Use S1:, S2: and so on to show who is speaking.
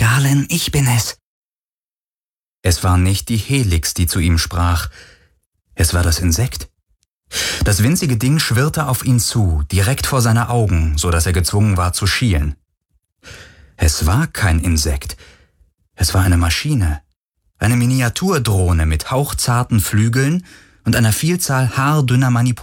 S1: Galen, ich bin es. Es war nicht die Helix, die zu ihm sprach. Es war das Insekt. Das winzige Ding schwirrte auf ihn zu, direkt vor seine Augen, so dass er gezwungen war zu schielen. Es war kein Insekt. Es war eine Maschine. Eine Miniaturdrohne mit hauchzarten Flügeln und einer Vielzahl haardünner Manipulatoren.